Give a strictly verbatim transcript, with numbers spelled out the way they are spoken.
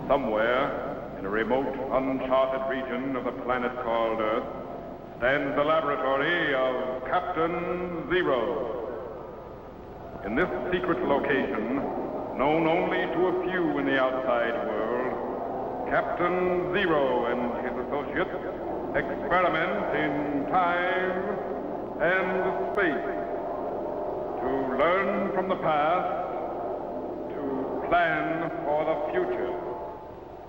Somewhere, in a remote, uncharted region of the planet called Earth, stands the laboratory of Captain Zero. In this secret location, known only to a few in the outside world, Captain Zero and his associates experiment in time and space to learn from the past, to plan for the future.